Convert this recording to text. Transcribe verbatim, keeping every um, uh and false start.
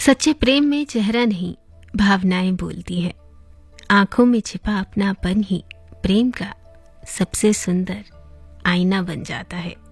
सच्चे प्रेम में चेहरा नहीं, भावनाएं बोलती हैं। आंखों में छिपा अपनापन ही प्रेम का सबसे सुंदर आईना बन जाता है।